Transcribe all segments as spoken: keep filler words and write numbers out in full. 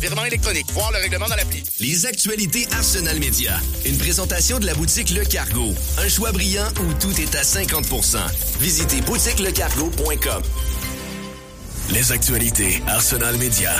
Virement électronique. Voir le règlement dans l'appli. Les actualités Arsenal Média. Une présentation de la boutique Le Cargo. Un choix brillant où tout est à cinquante pour cent. Visitez boutique le cargo point com. Les actualités Arsenal Média.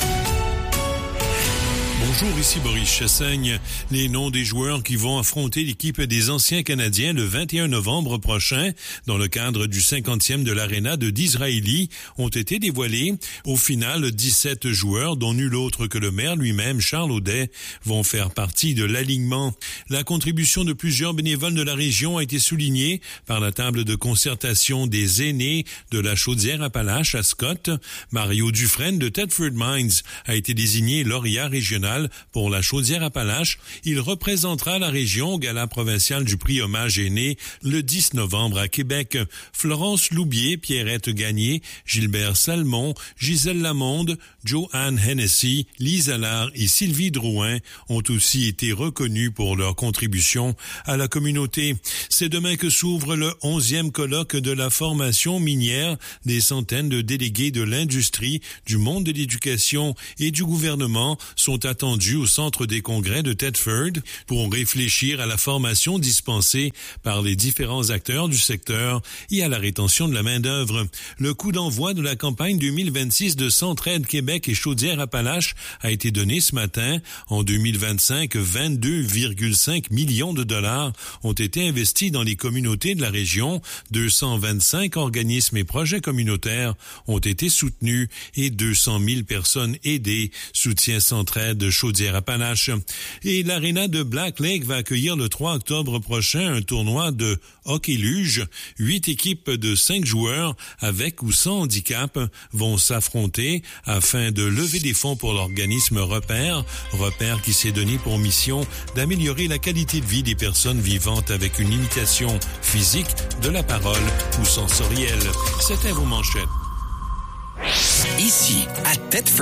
Bonjour, ici Boris Chassaigne. Les noms des joueurs qui vont affronter l'équipe des anciens Canadiens le vingt et un novembre prochain dans le cadre du cinquantième de l'Arena de Disraeli ont été dévoilés. Au final, dix-sept joueurs, dont nul autre que le maire lui-même, Charles Audet, vont faire partie de l'alignement. La contribution de plusieurs bénévoles de la région a été soulignée par la table de concertation des aînés de la Chaudière-Appalaches à Scott. Mario Dufresne de Thetford Mines a été désigné lauréat régional pour la Chaudière-Appalaches. Il représentera la région au gala provincial du prix Hommage Aîné le dix novembre à Québec. Florence Loubier, Pierrette Gagné, Gilbert Salmon, Gisèle Lamonde, Joanne Hennessy, Lise Allard et Sylvie Drouin ont aussi été reconnus pour leur contribution à la communauté. C'est demain que s'ouvre le onzième colloque de la formation minière. Des centaines de délégués de l'industrie, du monde de l'éducation et du gouvernement sont attendus au centre des congrès de Thetford pour réfléchir à la formation dispensée par les différents acteurs du secteur et à la rétention de la main-d'œuvre. Le coup d'envoi de la campagne deux mille vingt-six de Centraide Québec et Chaudière-Appalaches a été donné ce matin. En deux mille vingt-cinq, vingt-deux virgule cinq millions de dollars ont été investis dans les communautés de la région. deux cent vingt-cinq organismes et projets communautaires ont été soutenus et deux cent mille personnes aidées. Soutien Centraide de Chaudière-Appalaches. Et l'Arena de Black Lake va accueillir le trois octobre prochain un tournoi de hockey-luge. Huit équipes de cinq joueurs avec ou sans handicap vont s'affronter afin de lever des fonds pour l'organisme Repère. Repère qui s'est donné pour mission d'améliorer la qualité de vie des personnes vivantes avec une limitation physique, de la parole ou sensorielle. C'était vos manchettes. Ici, à Thetford.